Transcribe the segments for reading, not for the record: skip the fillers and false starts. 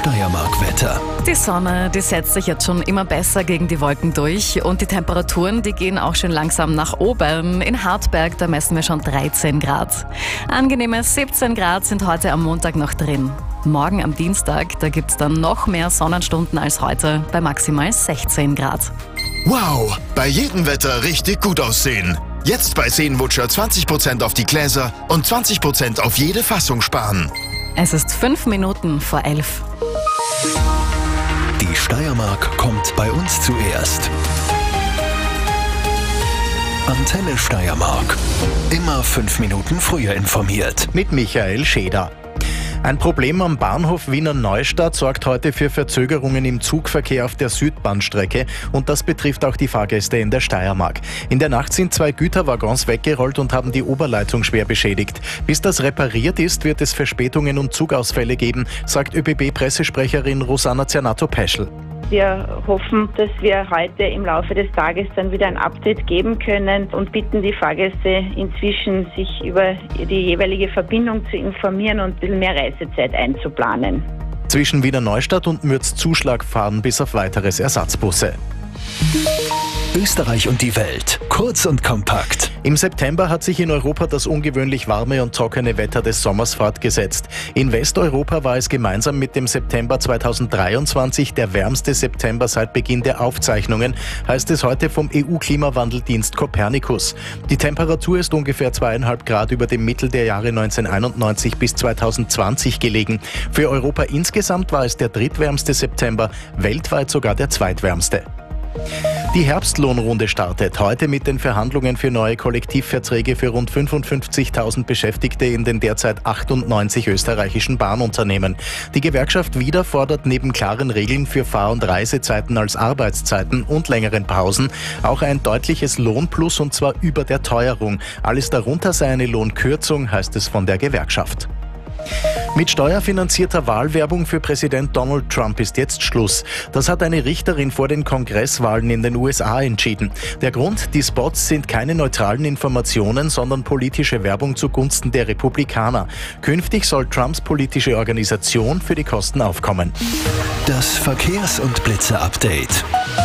Steiermark-Wetter. Die Sonne, die setzt sich jetzt schon immer besser gegen die Wolken durch und die Temperaturen, die gehen auch schon langsam nach oben. In Hartberg, da messen wir schon 13 Grad. Angenehme 17 Grad sind heute am Montag noch drin. Morgen am Dienstag, da gibt's dann noch mehr Sonnenstunden als heute, bei maximal 16 Grad. Wow, bei jedem Wetter richtig gut aussehen. Jetzt bei Seenwutscher 20% auf die Gläser und 20% auf jede Fassung sparen. Es ist 5 Minuten vor 11. Die Steiermark kommt bei uns zuerst. Antenne Steiermark. Immer 5 Minuten früher informiert. Mit Michael Scheder. Ein Problem am Bahnhof Wiener Neustadt sorgt heute für Verzögerungen im Zugverkehr auf der Südbahnstrecke und das betrifft auch die Fahrgäste in der Steiermark. In der Nacht sind 2 Güterwaggons weggerollt und haben die Oberleitung schwer beschädigt. Bis das repariert ist, wird es Verspätungen und Zugausfälle geben, sagt ÖBB-Pressesprecherin Rosanna Zernato-Peschel. Wir hoffen, dass wir heute im Laufe des Tages dann wieder ein Update geben können und bitten die Fahrgäste inzwischen, sich über die jeweilige Verbindung zu informieren und ein bisschen mehr Reisezeit einzuplanen. Zwischen Wiener Neustadt und Mürzzuschlag fahren bis auf weiteres Ersatzbusse. Österreich und die Welt. Kurz und kompakt. Im September hat sich in Europa das ungewöhnlich warme und trockene Wetter des Sommers fortgesetzt. In Westeuropa war es gemeinsam mit dem September 2023 der wärmste September seit Beginn der Aufzeichnungen, heißt es heute vom EU-Klimawandeldienst Copernicus. Die Temperatur ist ungefähr 2,5 Grad über dem Mittel der Jahre 1991 bis 2020 gelegen. Für Europa insgesamt war es der drittwärmste September, weltweit sogar der zweitwärmste. Die Herbstlohnrunde startet heute mit den Verhandlungen für neue Kollektivverträge für rund 55.000 Beschäftigte in den derzeit 98 österreichischen Bahnunternehmen. Die Gewerkschaft WIDA fordert neben klaren Regeln für Fahr- und Reisezeiten als Arbeitszeiten und längeren Pausen auch ein deutliches Lohnplus, und zwar über der Teuerung. Alles darunter sei eine Lohnkürzung, heißt es von der Gewerkschaft. Mit steuerfinanzierter Wahlwerbung für Präsident Donald Trump ist jetzt Schluss. Das hat eine Richterin vor den Kongresswahlen in den USA entschieden. Der Grund: die Spots sind keine neutralen Informationen, sondern politische Werbung zugunsten der Republikaner. Künftig soll Trumps politische Organisation für die Kosten aufkommen. Das Verkehrs- und Blitzer-Update.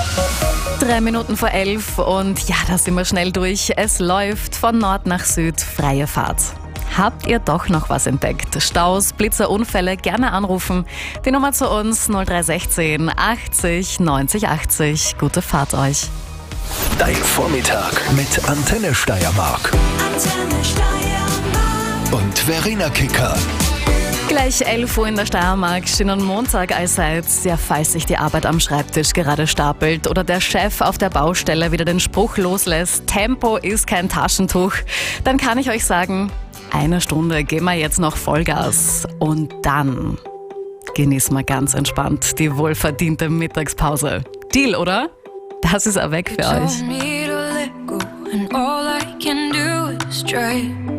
3 Minuten vor 11 und ja, da sind wir schnell durch. Es läuft von Nord nach Süd, freie Fahrt. Habt ihr doch noch was entdeckt? Staus, Blitzer, Unfälle, gerne anrufen. Die Nummer zu uns 0316 80 90 80. Gute Fahrt euch. Dein Vormittag mit Antenne Steiermark. Antenne Steiermark. Und Verena Kicker. Gleich 11 Uhr in der Steiermark, schönen Montag allseits. Ja, falls sich die Arbeit am Schreibtisch gerade stapelt oder der Chef auf der Baustelle wieder den Spruch loslässt, Tempo ist kein Taschentuch, dann kann ich euch sagen, 1 Stunde geben wir jetzt noch Vollgas und dann genießen wir ganz entspannt die wohlverdiente Mittagspause. Deal, oder? Das ist auch weg für euch.